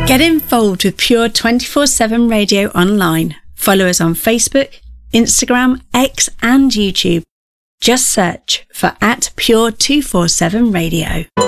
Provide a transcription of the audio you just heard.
Get involved with Pure 24/7 Radio online. Follow us on Facebook, Instagram, X and YouTube. Just search for @Pure 247 Radio.